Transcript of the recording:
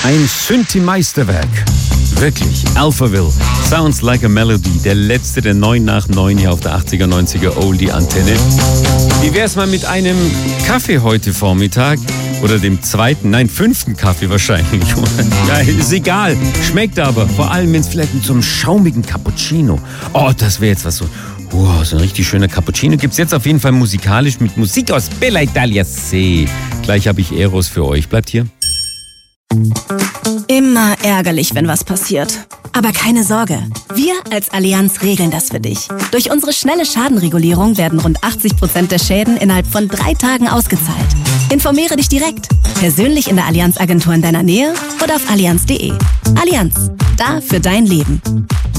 Ein Synthi-Meisterwerk. Wirklich, Alphaville, Sounds Like a Melody, der letzte der 9 nach 9 hier auf der 80er, 90er Oldie-Antenne. Wie wär's mal mit einem Kaffee heute Vormittag? Oder dem 5. Kaffee wahrscheinlich. Ja, ist egal, schmeckt aber, vor allem wenn es vielleicht mit so einem schaumigen Cappuccino. Oh, das wäre jetzt was so... so ein richtig schöner Cappuccino gibt's jetzt auf jeden Fall musikalisch mit Musik aus Bella Italia See. Gleich habe ich Eros für euch. Bleibt hier. Immer ärgerlich, wenn was passiert. Aber keine Sorge, wir als Allianz regeln das für dich. Durch unsere schnelle Schadenregulierung werden rund 80% der Schäden innerhalb von 3 Tagen ausgezahlt. Informiere dich direkt, persönlich in der Allianz-Agentur in deiner Nähe oder auf allianz.de. Allianz, da für dein Leben.